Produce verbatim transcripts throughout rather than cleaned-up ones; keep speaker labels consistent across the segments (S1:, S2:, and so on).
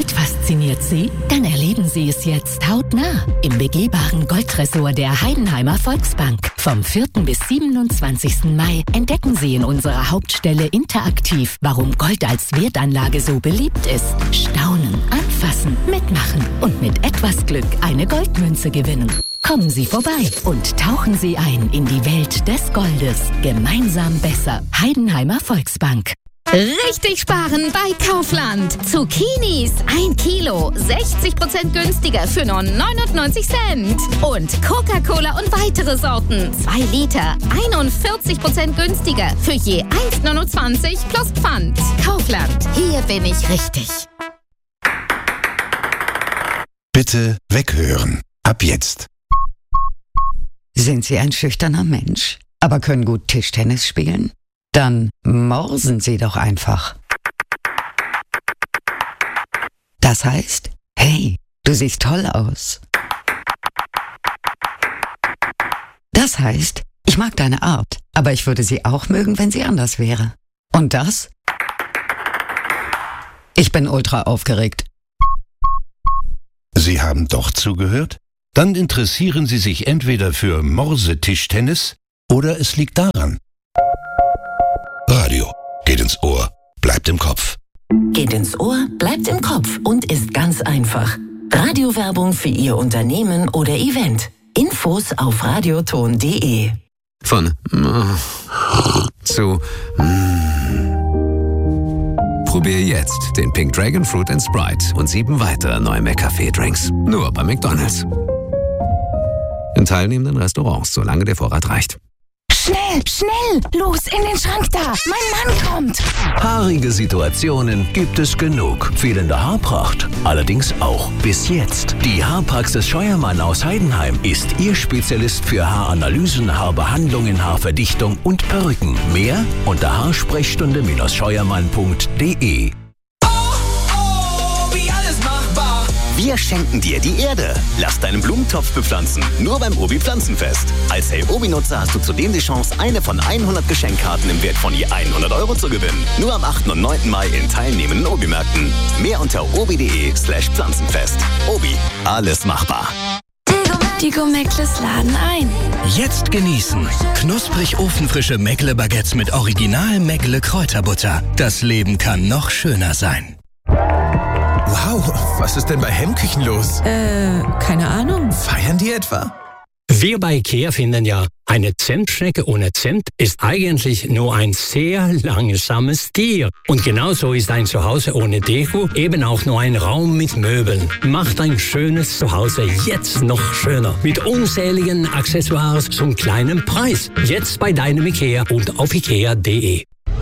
S1: Gold fasziniert Sie? Dann erleben Sie es jetzt hautnah im begehbaren Goldtresor der Heidenheimer Volksbank. Vom vierten bis siebenundzwanzigsten Mai entdecken Sie in unserer Hauptstelle interaktiv, warum Gold als Wertanlage so beliebt ist. Staunen, anfassen, mitmachen und mit etwas Glück eine Goldmünze gewinnen. Kommen Sie vorbei und tauchen Sie ein in die Welt des Goldes. Gemeinsam besser. Heidenheimer Volksbank.
S2: Richtig sparen bei Kaufland. Zucchinis ein Kilo, sechzig Prozent günstiger für nur neunundneunzig Cent. Und Coca-Cola und weitere Sorten, zwei Liter, einundvierzig Prozent günstiger für je eins neunundzwanzig plus Pfand. Kaufland, hier bin ich richtig.
S3: Bitte weghören. Ab jetzt.
S4: Sind Sie ein schüchterner Mensch, aber können gut Tischtennis spielen? Dann morsen Sie doch einfach. Das heißt, hey, du siehst toll aus. Das heißt, ich mag deine Art, aber ich würde sie auch mögen, wenn sie anders wäre. Und das? Ich bin ultra aufgeregt.
S3: Sie haben doch zugehört? Dann interessieren Sie sich entweder für Morse-Tischtennis oder es liegt daran. Radio. Geht ins Ohr, bleibt im Kopf.
S1: Geht ins Ohr, bleibt im Kopf und ist ganz einfach. Radiowerbung für Ihr Unternehmen oder Event. Infos auf radioton punkt de.
S5: Von mm, zu mm. Probier jetzt den Pink Dragon Fruit and Sprite und sieben weitere neue McCafé-Drinks. Nur bei McDonald's. In teilnehmenden Restaurants, solange der Vorrat reicht.
S2: Schnell, schnell, los in den Schrank da. Mein Mann kommt.
S6: Haarige Situationen gibt es genug. Fehlende Haarpracht allerdings auch. Bis jetzt. Die Haarpraxis Scheuermann aus Heidenheim ist Ihr Spezialist für Haaranalysen, Haarbehandlungen, Haarverdichtung und Perücken. Mehr unter haarsprechstunde scheuermann punkt de.
S7: Wir schenken dir die Erde. Lass deinen Blumentopf bepflanzen. Nur beim Obi Pflanzenfest. Als Hey Obi-Nutzer hast du zudem die Chance, eine von hundert Geschenkkarten im Wert von je hundert Euro zu gewinnen. Nur am achten und neunten Mai in teilnehmenden Obi-Märkten. Mehr unter obi.de slash Pflanzenfest. Obi, alles machbar.
S2: Die Go-Meckles laden ein.
S8: Jetzt genießen. Knusprig ofenfrische Meckle-Baguettes mit original Meckle-Kräuterbutter. Das Leben kann noch schöner sein.
S9: Wow, was ist denn bei Hemmküchen los?
S10: Äh, keine Ahnung.
S9: Feiern die etwa?
S11: Wir bei IKEA finden ja, eine Zentschnecke ohne Zimt ist eigentlich nur ein sehr langsames Tier. Und genauso ist ein Zuhause ohne Deko eben auch nur ein Raum mit Möbeln. Macht ein schönes Zuhause jetzt noch schöner. Mit unzähligen Accessoires zum kleinen Preis. Jetzt bei deinem IKEA und auf ikea punkt de.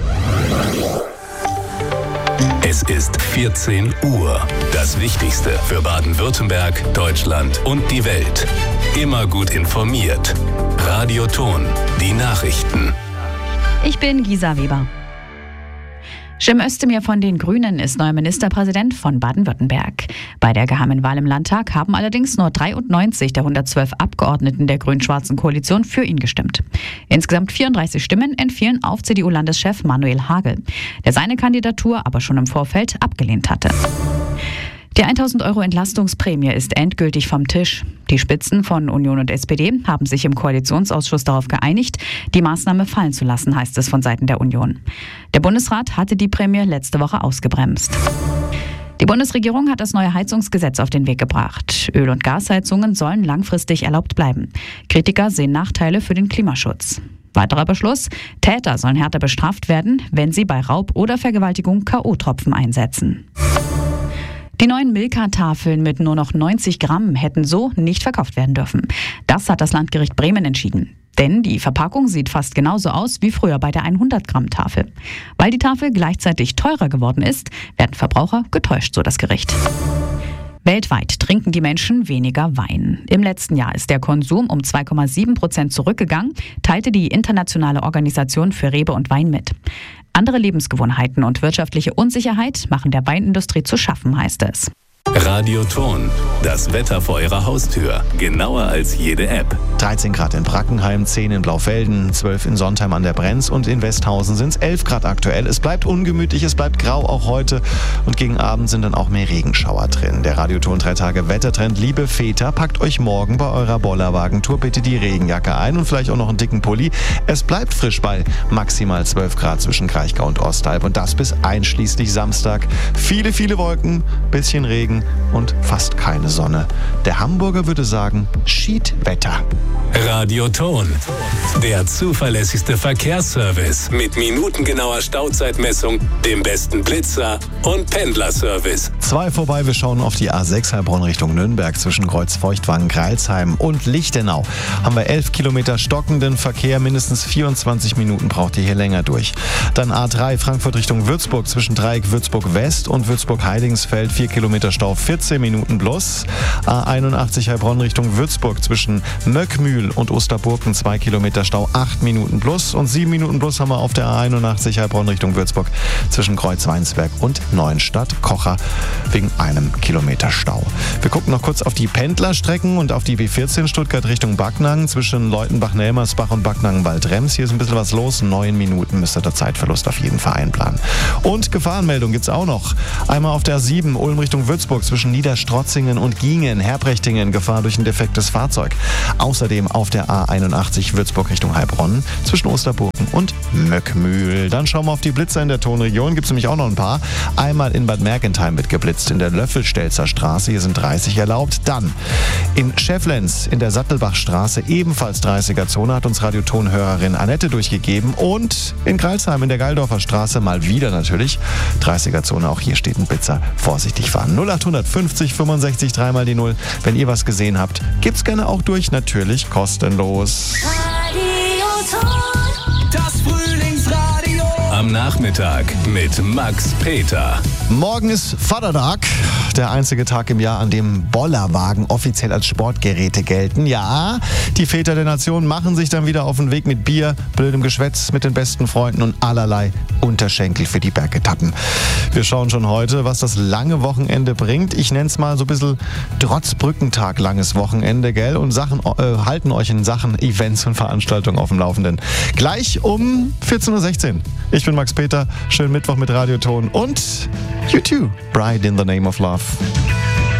S12: Es ist vierzehn Uhr. Das Wichtigste für Baden-Württemberg, Deutschland und die Welt. Immer gut informiert. Radioton, die Nachrichten.
S13: Ich bin Gisa Weber. Cem Özdemir von den Grünen ist neuer Ministerpräsident von Baden-Württemberg. Bei der geheimen Wahl im Landtag haben allerdings nur dreiundneunzig der hundertzwölf Abgeordneten der grün-schwarzen Koalition für ihn gestimmt. Insgesamt vierunddreißig Stimmen entfielen auf C D U-Landeschef Manuel Hagel, der seine Kandidatur aber schon im Vorfeld abgelehnt hatte. Die tausend Euro Entlastungsprämie ist endgültig vom Tisch. Die Spitzen von Union und S P D haben sich im Koalitionsausschuss darauf geeinigt, die Maßnahme fallen zu lassen, heißt es von Seiten der Union. Der Bundesrat hatte die Prämie letzte Woche ausgebremst. Die Bundesregierung hat das neue Heizungsgesetz auf den Weg gebracht. Öl- und Gasheizungen sollen langfristig erlaubt bleiben. Kritiker sehen Nachteile für den Klimaschutz. Weiterer Beschluss: Täter sollen härter bestraft werden, wenn sie bei Raub oder Vergewaltigung K O-Tropfen einsetzen. Die neuen Milka-Tafeln mit nur noch neunzig Gramm hätten so nicht verkauft werden dürfen. Das hat das Landgericht Bremen entschieden. Denn die Verpackung sieht fast genauso aus wie früher bei der hundert Gramm Tafel. Weil die Tafel gleichzeitig teurer geworden ist, werden Verbraucher getäuscht, so das Gericht. Weltweit trinken die Menschen weniger Wein. Im letzten Jahr ist der Konsum um zwei Komma sieben Prozent zurückgegangen, teilte die Internationale Organisation für Rebe und Wein mit. Andere Lebensgewohnheiten und wirtschaftliche Unsicherheit machen der Weinindustrie zu schaffen, heißt es.
S12: Radioton, das Wetter vor Ihrer Haustür, genauer als jede App.
S14: dreizehn Grad in Brackenheim, zehn in Blaufelden, zwölf in Sontheim an der Brenz und in Westhausen sind es elf Grad aktuell. Es bleibt ungemütlich, es bleibt grau auch heute und gegen Abend sind dann auch mehr Regenschauer drin. Der Radioton drei Tage Wettertrend. Liebe Väter, packt euch morgen bei eurer Bollerwagentour bitte die Regenjacke ein und vielleicht auch noch einen dicken Pulli. Es bleibt frisch bei maximal zwölf Grad zwischen Kraichgau und Ostalb und das bis einschließlich Samstag. Viele, viele Wolken, bisschen Regen und fast keine Sonne. Der Hamburger würde sagen, Schiedwetter.
S12: Radioton, der zuverlässigste Verkehrsservice mit minutengenauer Stauzeitmessung, dem besten Blitzer und Pendlerservice.
S14: Zwei vorbei, wir schauen auf die A sechs Heilbronn Richtung Nürnberg zwischen Kreuzfeuchtwangen, Greilsheim und Lichtenau. Haben wir elf Kilometer stockenden Verkehr, mindestens vierundzwanzig Minuten braucht ihr hier länger durch. Dann A drei Frankfurt Richtung Würzburg zwischen Dreieck Würzburg West und Würzburg-Heidingsfeld, vier Kilometer Stau, vierzehn Minuten plus. A einundachtzig Heilbronn Richtung Würzburg zwischen Möckmühl und Osterburgen, zwei Kilometer Stau, acht Minuten plus. Und sieben Minuten plus haben wir auf der A einundachtzig Heilbronn Richtung Würzburg zwischen Kreuzweinsberg und Neuenstadt-Kocher wegen einem Kilometer Stau. Wir gucken noch kurz auf die Pendlerstrecken und auf die B vierzehn Stuttgart Richtung Backnang zwischen Leutenbach-Nelmersbach und Backnang-Waldrems. Hier ist ein bisschen was los. Neun Minuten müsst ihr der Zeitverlust auf jeden Fall einplanen. Und Gefahrenmeldung gibt's auch noch. Einmal auf der A sieben Ulm Richtung Würzburg zwischen Niederstrotzingen und Giengen, Herbrechtingen, Gefahr durch ein defektes Fahrzeug. Außerdem auf der A einundachtzig Würzburg Richtung Heilbronn zwischen Osterburgen und Möckmühl. Dann schauen wir auf die Blitzer in der Tonregion. Gibt es nämlich auch noch ein paar. Einmal in Bad Mergentheim wird geblitzt in der Löffelstelzer Straße. Hier sind dreißig erlaubt. Dann in Schäfflenz in der Sattelbachstraße ebenfalls dreißiger Zone hat uns Radiotonhörerin Annette durchgegeben. Und in Greilsheim in der Geildorfer Straße mal wieder natürlich dreißiger Zone. Auch hier steht ein Blitzer. Vorsichtig fahren. null acht fünfzig fünfundsechzig dreimal die null. Wenn ihr was gesehen habt, gibt's gerne auch durch. Natürlich kostenlos.
S12: Das Frühlingsradio. Am Nachmittag mit Max Peter.
S14: Morgen ist Vatertag, der einzige Tag im Jahr, an dem Bollerwagen offiziell als Sportgeräte gelten. Ja, die Väter der Nation machen sich dann wieder auf den Weg mit Bier, blödem Geschwätz, mit den besten Freunden und allerlei Unterschenkel für die Bergetappen. Wir schauen schon heute, was das lange Wochenende bringt. Ich nenne es mal so ein bisschen trotz Brückentag langes Wochenende, gell? Und Sachen, äh, halten euch in Sachen Events und Veranstaltungen auf dem Laufenden. Gleich um vierzehn Uhr sechzehn. Ich bin Max Peter. Schönen Mittwoch mit Radioton und U zwei, Bride in the Name of Love.